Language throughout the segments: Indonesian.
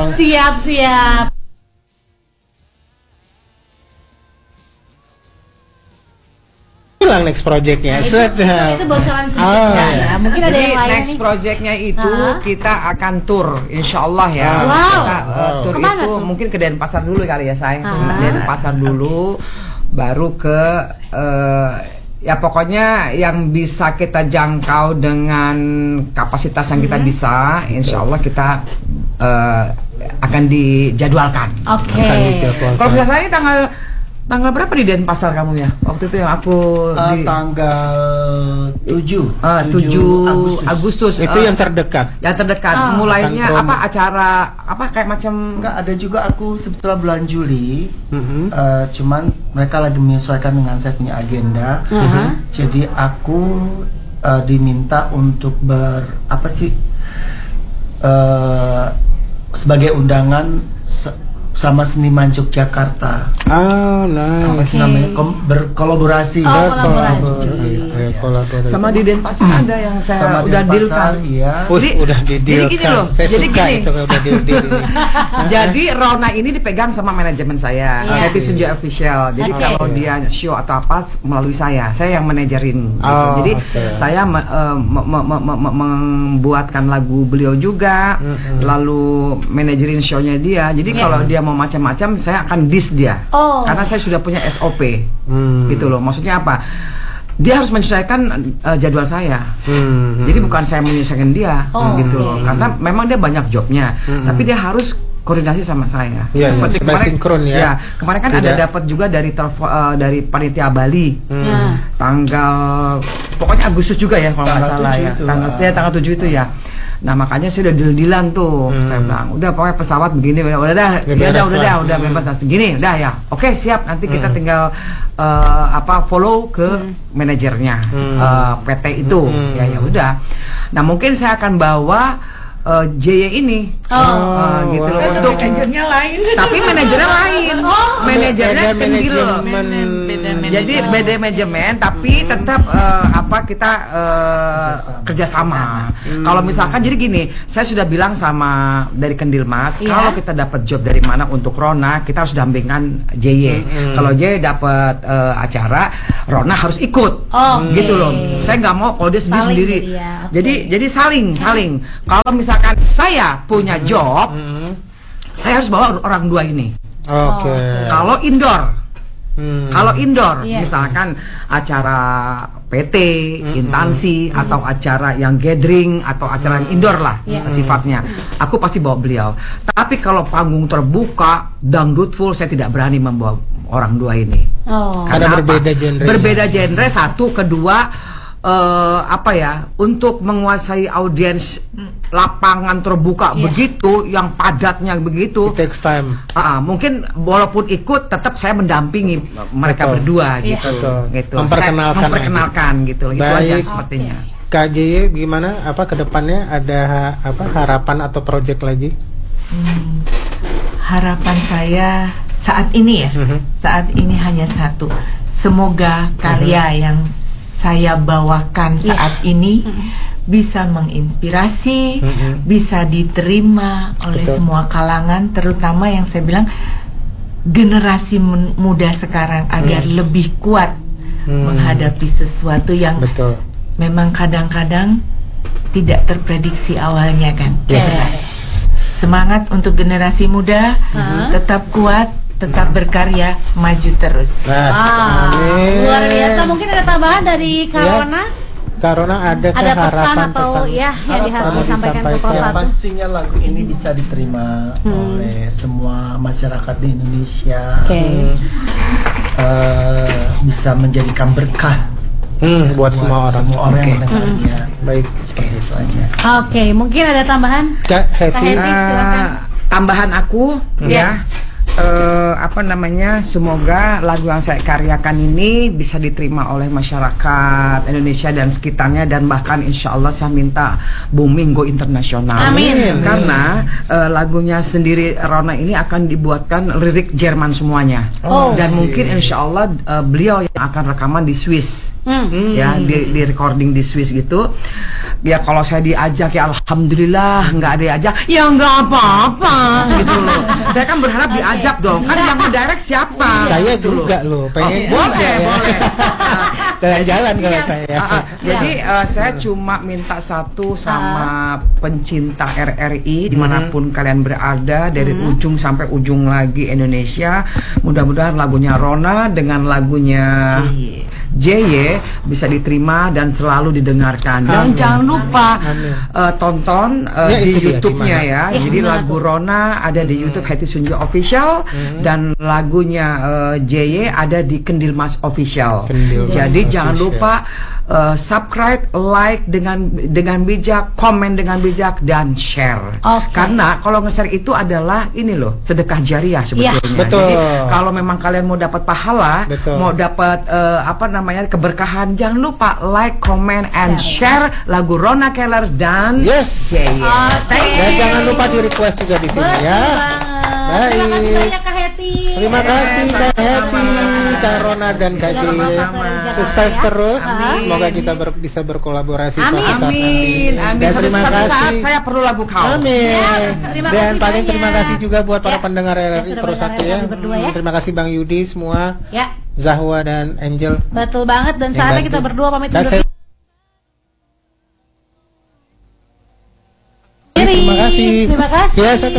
Siap. Bilang next projectnya. Itu bocoran sedikit ya. Mungkin ada Jadi yang lain next nih. projectnya itu kita akan tour, insya Allah ya. Wow. Kita tour Kemana itu tuh? mungkin ke Denpasar dulu kali ya saya. Denpasar dulu, baru ke ya pokoknya yang bisa kita jangkau dengan kapasitas yang kita bisa, insya Allah kita akan dijadwalkan. Oke. Kalau biasanya tanggal berapa di Denpasar kamu ya? Waktu itu yang aku tanggal 7 Agustus. Itu yang terdekat. Yang terdekat. Mulainya Akan apa acara apa kayak macam Enggak, ada juga aku sebetulnya bulan Juli. Cuman mereka lagi menyesuaikan dengan saya punya agenda. Jadi aku diminta untuk sebagai undangan sama seniman Yogyakarta. Apa sih namanya? Berkolaborasi. sama di Denpasar ada yang saya Sama udah deal Denpasar, kan. iya. Udah Jadi gini loh. Saya Jadi suka gini. itu kalau udah deal ini. Jadi Rona ini dipegang sama manajemen saya, Iya. Happy Sunjay Official. Jadi Oke. kalau dia show atau apa melalui saya yang manajerin. Gitu. Oh, Jadi oke. saya membuatkan lagu beliau juga, lalu manajerin show-nya dia. Jadi kalau dia mau macam-macam, saya akan diss dia, karena saya sudah punya SOP, gitu loh. Maksudnya apa? Dia harus menyesuaikan jadwal saya. Jadi bukan saya menyesuaikan dia, gitu loh. Karena memang dia banyak jobnya, tapi dia harus koordinasi sama saya. Iya, Seperti supaya kemarin, sinkron ya. ya. Kemarin kan ada dapat juga dari dari panitia Bali, tanggal pokoknya Agustus juga ya kalau nggak Tanggal salah 7 ya. itu, Tanggal 7 itu ya. Nah makanya saya udah deal-dealan tuh, saya bilang udah pokoknya pesawat begini, udah bebas nah segini, udah ya, oke siap, nanti kita tinggal follow ke manajernya PT itu, ya udah. Nah mungkin saya akan bawa JY ini, gitu loh, untuk manajernya lain. tapi manajernya lain, manajernya kendil. Jadi beda manajemen, tapi tetap kita kerjasama. Kalau misalkan jadi gini, saya sudah bilang sama dari Kendil Mas, kalau kita dapat job dari mana untuk Rona, kita harus dampingkan JY. Kalau JY dapat acara, Rona harus ikut, gitu loh. Saya nggak mau kalau dia sendiri. Jadi saling. Kalau misalkan saya punya job, saya harus bawa orang dua ini. Kalau indoor, misalkan acara PT, instansi, atau acara yang gathering, atau acara yang indoor lah sifatnya, aku pasti bawa beliau. Tapi kalau panggung terbuka, dangdut full, saya tidak berani membawa orang dua ini. Karena berbeda genre. Berbeda genre, satu, kedua, untuk menguasai audiens lapangan terbuka begitu, yang padatnya begitu, It takes time. Mungkin walaupun ikut, tetap saya mendampingi mereka berdua, gitu. Memperkenalkan gitu. Itu aja sepertinya. Kak JY gimana? Ke depannya ada harapan atau project lagi? Harapan saya saat ini saat ini hanya satu. Semoga karya yang saya bawakan saat ini bisa menginspirasi, bisa diterima oleh semua kalangan, terutama yang saya bilang generasi muda sekarang, agar lebih kuat menghadapi sesuatu yang memang kadang-kadang tidak terprediksi awalnya kan. Semangat untuk generasi muda, tetap kuat, tetap berkarya, maju terus. Luar biasa. Mungkin ada tambahan dari Karona? Karona ada pesan harapan atau yang harus disampaikan ke Prof. Pastinya lagu ini bisa diterima oleh semua masyarakat di Indonesia. Bisa menjadikan berkah buat semua orang yang mendengarnya. Baik, seperti itu aja. Mungkin ada tambahan? Kak Hetty, silakan. Tambahan aku semoga lagu yang saya karyakan ini bisa diterima oleh masyarakat Indonesia dan sekitarnya, dan bahkan insya Allah saya minta booming go internasional. Amin. Karena lagunya sendiri Rona ini akan dibuatkan lirik Jerman semuanya, dan mungkin insya Allah beliau yang akan rekaman di Swiss, di recording di Swiss gitu. Ya kalau saya diajak ya alhamdulillah, nggak diajak ya nggak apa-apa gitu loh. Saya kan berharap diajak dong. Kan yang mendirect siapa? Saya Gitu juga loh, pengen juga boleh, ya. boleh. Jalan-jalan kalau saya. Jadi saya cuma minta satu sama pencinta RRI dimanapun kalian berada dari ujung sampai ujung lagi Indonesia, mudah-mudahan lagunya Rona dengan lagunya JY bisa diterima dan selalu didengarkan. Dan jangan lupa tonton Ya, di itu dia, YouTube-nya di ya. Jadi lagu Rona ada di YouTube Hetty Sunjo Official dan lagunya JY ada di Kendil Mas Official. Kendil Mas Jadi jangan Official. lupa subscribe, like dengan bijak, komen dengan bijak dan share. Oke. Karena kalau nge-share itu adalah ini loh, sedekah jariah sebetulnya. Betul. Jadi kalau memang kalian mau dapat pahala, Betul. mau dapat keberkahan, jangan lupa like, comment and share lagu Rona Keller dan Yes. JY. Dan jangan lupa di request juga di sini ya. Terima kasih Baik. banyak Kak Hetty. Terima kasih Kak Hetty, Kak Rona dan Kak Jil. Sama-sama. Sukses terus. Amin. Semoga kita bisa berkolaborasi suatu Amin. saat nanti. Amin, amin. Dan Suatu terima saat kasih. saya perlu lagu kau. Amin. terima Dan kasih paling terima banyak. kasih juga buat para Ya, pendengar yang RRI sudah Pro 1 mendengarkan ya. kami berdua ya. Terima kasih Bang Yudi semua, Ya, Zahwa dan Angel. betul banget dan yang saatnya bantu. kita berdua pamit Dan undur saya- diri. Terima kasih. Terima kasih. Ya, satu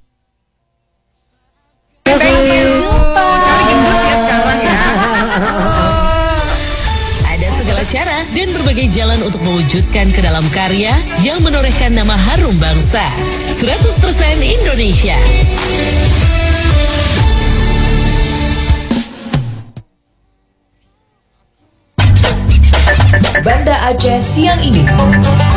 Sampai jumpa. Saya gendut ya sekarang ya. Ada segala cara dan berbagai jalan untuk mewujudkan ke dalam karya yang menorehkan nama harum bangsa. 100% Indonesia. Banda Aceh siang ini.